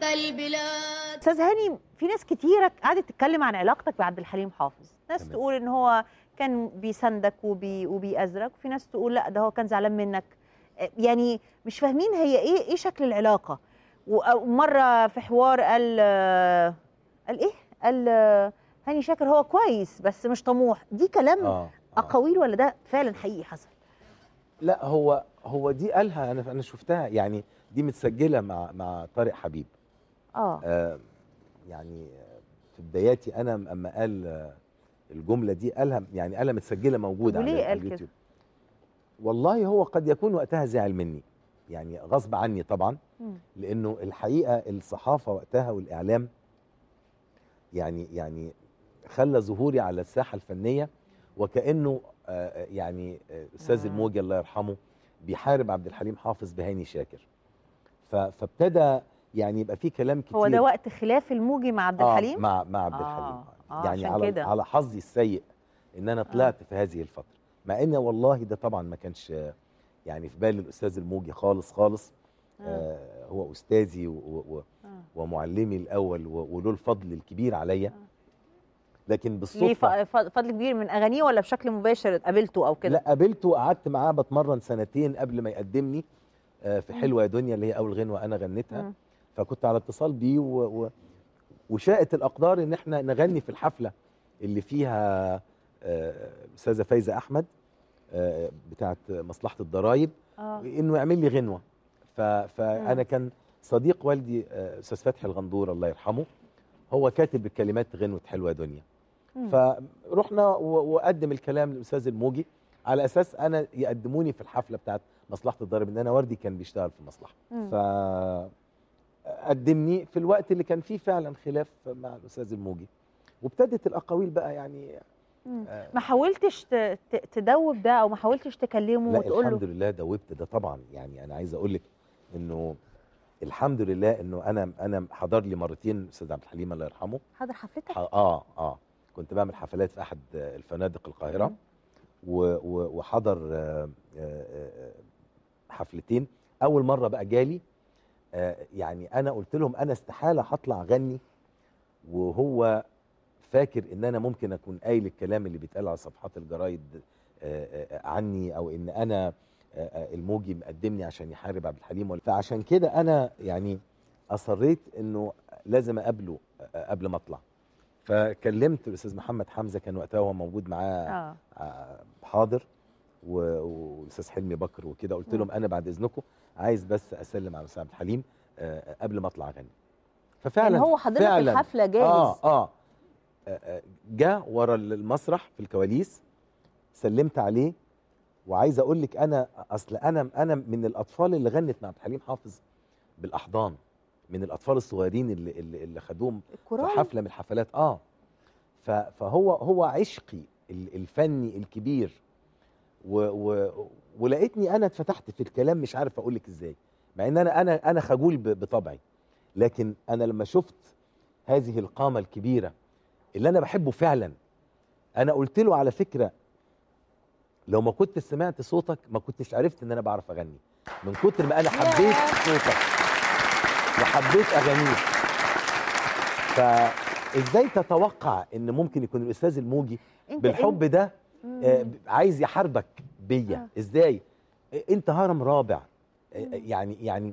البلاد. استاذ هاني، في ناس كتيره قعدت تتكلم عن علاقتك بعبد الحليم حافظ، ناس تمام. تقول ان هو كان بيساندك وبيأزرك، وفي ناس تقول لا ده هو كان زعلان منك. يعني مش فاهمين هي ايه شكل العلاقه. ومره في حوار قال ايه؟ قال هاني شاكر هو كويس بس مش طموح. دي كلام اقاويل ولا ده فعلا حقيقي حصل؟ لا، هو دي قالها، انا شفتها، يعني دي متسجله مع طارق حبيب. يعني في بداياتي انا اما قال الجمله دي قالها، يعني قالها متسجله موجوده على اليوتيوب. كده؟ والله هو قد يكون وقتها زعل مني، يعني غصب عني طبعا، لانه الحقيقه الصحافه وقتها والاعلام يعني خلى ظهوري على الساحه الفنيه وكانه يعني استاذ الموجي الله يرحمه بيحارب عبد الحليم حافظ بهاني شاكر. فابتدى يعني يبقى في كلام كتير. هو ده وقت خلاف الموجي مع عبد الحليم؟ مع عبد الحليم. يعني على حظي السيء ان انا طلعت في هذه الفتره، مع ان والله ده طبعا ما كانش يعني في بال الاستاذ الموجي خالص خالص. هو استاذي ومعلمي الاول وله الفضل الكبير عليا. لكن بالصدفه ليه فضل كبير من اغانيه ولا بشكل مباشر قابلته او كده؟ لا، قابلته وقعدت معاه بتمرن سنتين قبل ما يقدمني في حلوه يا دنيا اللي هي اول غنوه انا غنيتها. فكنت على اتصال بيه وشاءت الاقدار ان احنا نغني في الحفله اللي فيها استاذه فايزه احمد بتاعه مصلحه الضرايب، انه يعمل لي غنوه. فانا كان صديق والدي استاذ فتحي الغندور الله يرحمه، هو كاتب الكلمات غنوه حلوه يا دنيا. فرحنا وقدم الكلام للاستاذ الموجي على اساس انا يقدموني في الحفله بتاعه مصلحه الضرايب، ان انا وردي كان بيشتغل في المصلحه. قدمني في الوقت اللي كان فيه فعلا خلاف مع الاستاذ الموجي، وابتدت الاقاويل بقى يعني. ما حاولتش تدوب ده او ما حاولتش تكلمه وتقول له؟ الحمد لله دوبت ده طبعا. يعني انا عايز اقول لك انه الحمد لله انه انا حضر لي مرتين استاذ عبد الحليم الله يرحمه. حضر حفلتك؟ كنت بعمل حفلات في احد الفنادق القاهره وحضر حفلتين. اول مره بقى جالي يعني انا قلت لهم انا استحاله هطلع اغني وهو فاكر ان انا ممكن اكون قايل الكلام اللي بيتقال على صفحات الجرايد عني، او ان انا الموجي مقدمني عشان يحارب عبد الحليم. فعشان كده انا يعني اصريت انه لازم اقابله قبل ما اطلع. فكلمت الاستاذ محمد حمزه، كان وقتها هو موجود معاه حاضر، والاستاذ حلمي بكر وكده. قلت لهم انا بعد اذنكم عايز بس اسلم على الاستاذ عبد الحليم قبل ما اطلع اغني. ففعلا يعني هو حضرتك الحفله جاهز؟ جاء ورا المسرح في الكواليس، سلمت عليه. وعايز اقول لك انا اصل انا من الاطفال اللي غنت مع عبد الحليم حافظ بالاحضان، من الاطفال الصغيرين اللي خدوهم في حفله من الحفلات. فهو عشقي الفني الكبير. ولقيتني انا اتفتحت في الكلام، مش عارف اقول لك ازاي، مع ان انا خجول بطبعي. لكن انا لما شفت هذه القامه الكبيره اللي انا بحبه فعلا، انا قلت له على فكره لو ما كنت سمعت صوتك ما كنتش عرفت ان انا بعرف اغني، من كتر ما انا حبيت صوتك وحبيت اغانيك. فازاي تتوقع ان ممكن يكون الاستاذ الموجي بالحب ده عايز يحاربك بيا؟ ازاي؟ انت هرم رابع. يعني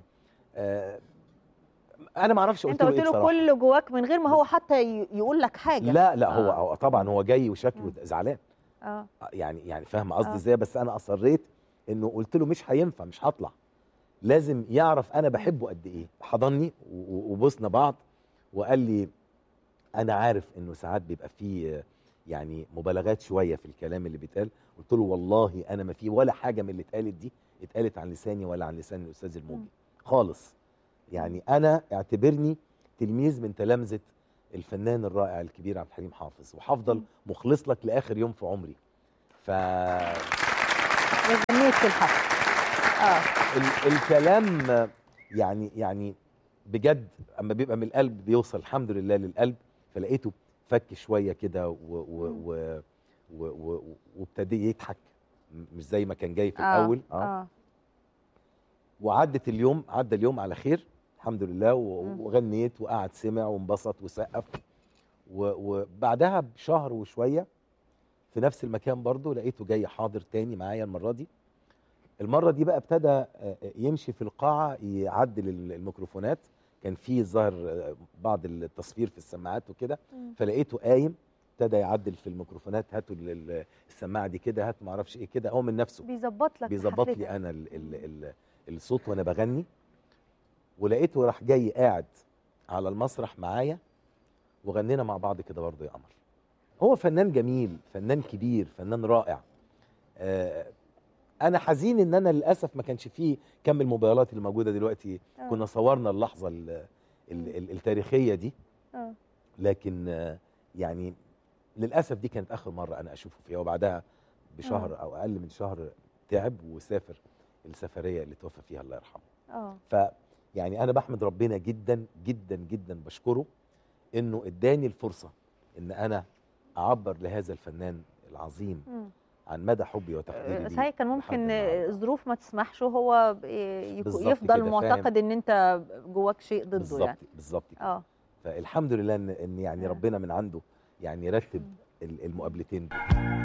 انا ما اعرفش قلت له ايه بصراحه. انت قلت له كل جواك من غير ما هو حتى يقول لك حاجه. لا هو طبعا هو جاي وشكله زعلان. يعني فاهم قصدي ازاي؟ بس انا اصريت انه قلت له مش هينفع، مش هطلع، لازم يعرف انا بحبه قد ايه. حضني وبوسنا بعض وقال لي انا عارف انه ساعات بيبقى فيه يعني مبالغات شويه في الكلام اللي بيتقال. قلت له والله انا ما في ولا حاجه من اللي اتقالت دي اتقالت عن لساني ولا عن لسان الاستاذ الموجي خالص. يعني انا اعتبرني تلميذ من تلامذه الفنان الرائع الكبير عبد الحليم حافظ، وهفضل مخلص لك لاخر يوم في عمري. غنيت في الحفل. الكلام يعني بجد اما بيبقى من القلب بيوصل الحمد لله للقلب. فلقيته فك شويه كده وابتدى يضحك مش زي ما كان جاي في الاول. وعدى اليوم على خير الحمد لله، وغنيت وقعد سمع وانبسط وسقف. وبعدها بشهر وشويه في نفس المكان برضو لقيته جاي حاضر تاني معايا. المره دي بقى ابتدى يمشي في القاعه يعدل الميكروفونات، كان في ظاهر بعض التصوير في السماعات وكده، فلقيته قايم ابتدى يعدل في الميكروفونات، هاتوا السماعه دي كده، هات ما اعرفش ايه كده، هو من نفسه بيظبط لك، بيظبط لي انا الصوت وانا بغني. ولقيته راح جاي قاعد على المسرح معايا وغنينا مع بعض كده برضه يا قمر. هو فنان جميل، فنان كبير، فنان رائع. انا حزين ان انا للاسف ما كانش فيه كم الموبايلات اللي موجوده دلوقتي، كنا صورنا اللحظه التاريخيه دي. لكن يعني للاسف دي كانت اخر مره انا اشوفه فيها، وبعدها بشهر او اقل من شهر تعب وسافر السفريه اللي توفى فيها الله يرحمه. يعني انا بحمد ربنا جدا جدا جدا، بشكره انه اداني الفرصه ان انا اعبر لهذا الفنان العظيم عن مدى حبي وتقديري ليه. صحيح كان ممكن الظروف ما تسمحش وهو يفضل معتقد ان انت جواك شيء ضده. بالظبط بالظبط كده. فالحمد لله ان يعني ربنا من عنده يعني رتب المقابلتين دول.